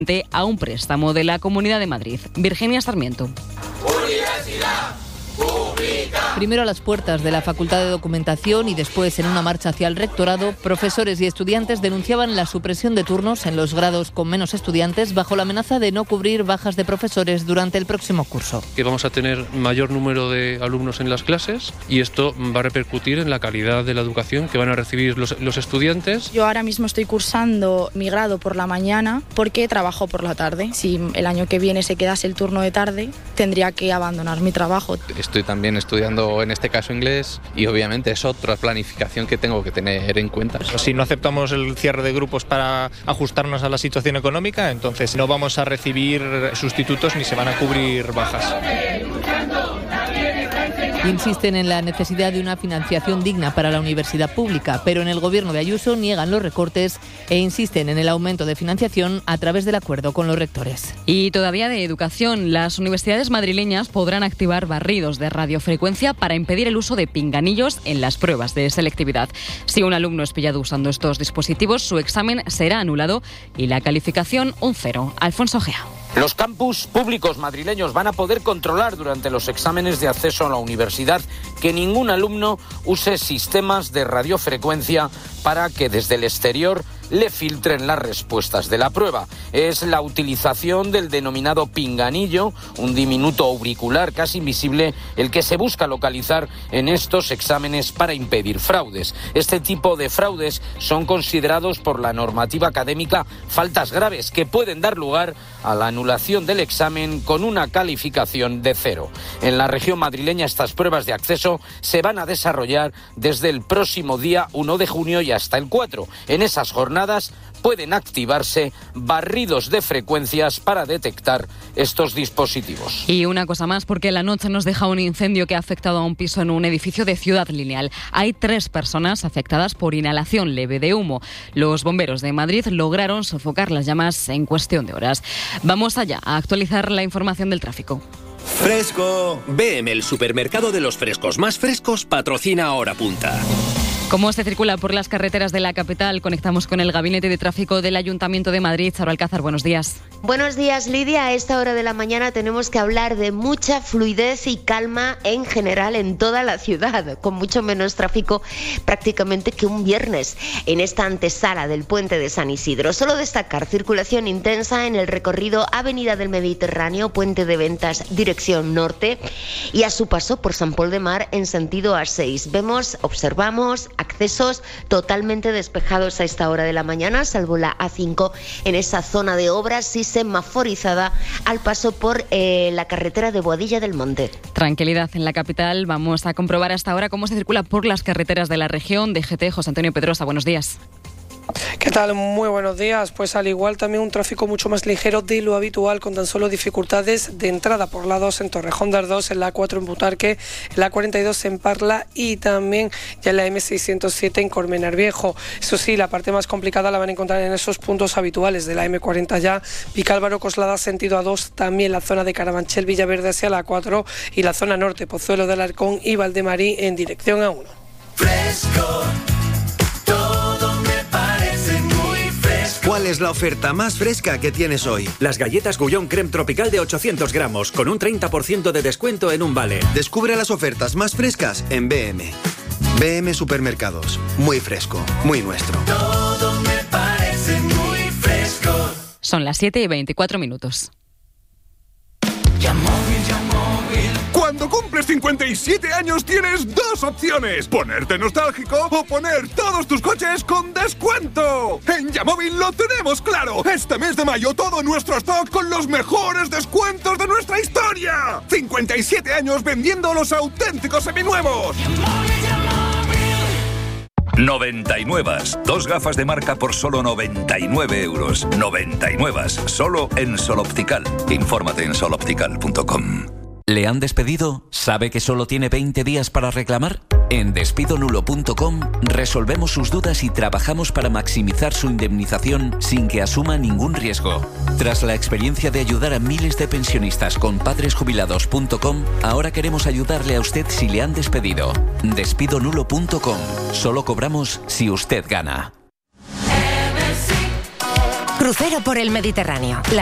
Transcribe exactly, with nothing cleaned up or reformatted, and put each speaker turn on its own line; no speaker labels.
a un préstamo de la Comunidad de Madrid. Virginia Sarmiento.
Universidad Pública.
Primero a las puertas de la Facultad de Documentación y después en una marcha hacia el rectorado, profesores y estudiantes denunciaban la supresión de turnos en los grados con menos estudiantes bajo la amenaza de no cubrir bajas de profesores durante el próximo curso.
Que vamos a tener mayor número de alumnos en las clases y esto va a repercutir en la calidad de la educación que van a recibir los, los estudiantes.
Yo ahora mismo estoy cursando mi grado por la mañana porque trabajo por la tarde. Si el año que viene se quedase el turno de tarde, tendría que abandonar mi trabajo.
Estoy también estudiando, en este caso, inglés y obviamente es otra planificación que tengo que tener en cuenta.
Si no aceptamos el cierre de grupos para ajustarnos a la situación económica, entonces no vamos a recibir sustitutos ni se van a cubrir bajas.
Insisten en la necesidad de una financiación digna para la universidad pública, pero en el gobierno de Ayuso niegan los recortes e insisten en el aumento de financiación a través del acuerdo con los rectores.
Y todavía de educación, las universidades madrileñas podrán activar barridos de radiofrecuencia para impedir el uso de pinganillos en las pruebas de selectividad. Si un alumno es pillado usando estos dispositivos, su examen será anulado y la calificación un cero. Alfonso Gea.
Los campus públicos madrileños van a poder controlar durante los exámenes de acceso a la universidad que ningún alumno use sistemas de radiofrecuencia para que desde el exterior le filtren las respuestas de la prueba. Es la utilización del denominado pinganillo, un diminuto auricular casi invisible, el que se busca localizar en estos exámenes para impedir fraudes. Este tipo de fraudes son considerados por la normativa académica faltas graves que pueden dar lugar a la anulación del examen con una calificación de cero. En la región madrileña estas pruebas de acceso se van a desarrollar desde el próximo día uno de junio y hasta el cuatro. En esas jornadas pueden activarse barridos de frecuencias para detectar estos dispositivos.
Y una cosa más, porque la noche nos deja un incendio que ha afectado a un piso en un edificio de Ciudad Lineal. Hay tres personas afectadas por inhalación leve de humo. Los bomberos de Madrid lograron sofocar las llamas en cuestión de horas. Vamos allá a actualizar la información del tráfico.
Fresco. B M, el supermercado de los frescos más frescos, patrocina Hora Punta.
¿Cómo se circula por las carreteras de la capital? Conectamos con el Gabinete de Tráfico del Ayuntamiento de Madrid. Charo Alcázar, buenos días.
Buenos días, Lidia. A esta hora de la mañana tenemos que hablar de mucha fluidez y calma en general en toda la ciudad, con mucho menos tráfico prácticamente que un viernes en esta antesala del puente de San Isidro. Solo destacar circulación intensa en el recorrido Avenida del Mediterráneo, Puente de Ventas, dirección norte, y a su paso por San Pol de Mar en sentido A seis. Vemos, observamos accesos totalmente despejados a esta hora de la mañana, salvo la A cinco en esa zona de obras y semaforizada al paso por eh, la carretera de Boadilla del Monte.
Tranquilidad en la capital. Vamos a comprobar hasta ahora cómo se circula por las carreteras de la región. D G T, José Antonio Pedrosa, buenos días.
¿Qué tal? Muy buenos días. Pues al igual también un tráfico mucho más ligero de lo habitual, con tan solo dificultades de entrada por la dos en Torrejón de Ardoz, en la A cuatro en Butarque, en la A cuarenta y dos en Parla y también ya en la M seiscientos siete en Colmenar Viejo. Eso sí, la parte más complicada la van a encontrar en esos puntos habituales de la M cuarenta ya, Vicálvaro, Coslada, sentido A dos, también la zona de Carabanchel, Villaverde hacia la A cuatro y la zona norte, Pozuelo del Alarcón y Valdemarí en dirección A uno.
Fresco.
¿Cuál es la oferta más fresca que tienes hoy?
Las galletas Gullón Creme Tropical de ochocientos gramos, con un treinta por ciento de descuento en un vale.
Descubre las ofertas más frescas en B M. B M Supermercados. Muy fresco, muy nuestro.
Todo me parece muy fresco.
Son las siete y veinticuatro minutos.
Yamóvil, Yamóvil.
Cuando cumples cincuenta y siete años tienes dos opciones: ponerte nostálgico o poner todos tus coches con descuento. En Yamóvil lo tenemos claro. Este mes de mayo todo nuestro stock con los mejores descuentos de nuestra historia. cincuenta y siete años vendiendo los auténticos seminuevos.
Yamóvil, Yamóvil.
noventa y nueve. Dos gafas de marca por solo noventa y nueve euros. noventa y nueve. Solo en Sol Optical. Infórmate en sol optical punto com.
¿Le han despedido? ¿Sabe que solo tiene veinte días para reclamar? En despido nulo punto com resolvemos sus dudas y trabajamos para maximizar su indemnización sin que asuma ningún riesgo. Tras la experiencia de ayudar a miles de pensionistas con padres jubilados punto com, ahora queremos ayudarle a usted si le han despedido. despido nulo punto com. Solo cobramos si usted gana.
Crucero por el Mediterráneo. La